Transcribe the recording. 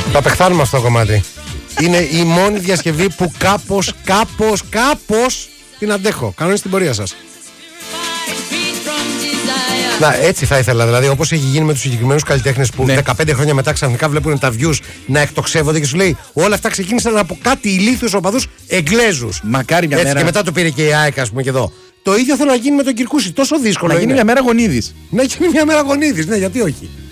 Το απεχθάνουμε αυτό το κομμάτι. Είναι η μόνη διασκευή που κάπως την αντέχω. Κανονίστε την πορεία σας. Να, έτσι θα ήθελα, δηλαδή, όπως έχει γίνει με τους συγκεκριμένους καλλιτέχνες που 15 χρόνια μετά ξαφνικά βλέπουν τα views να εκτοξεύονται και σου λέει όλα αυτά ξεκίνησαν από κάτι ηλίθιους οπαδούς Εγγλέζους. Μακάρι μια έτσι, μέρα. Και μετά το πήρε και η ΑΕΚ, ας πούμε, και εδώ. Το ίδιο θέλω να γίνει με τον Κυρκούση. Τόσο δύσκολο. Να γίνει μια μέρα γονίδης. Να γίνει μια μέρα γονίδης, ναι, γιατί όχι.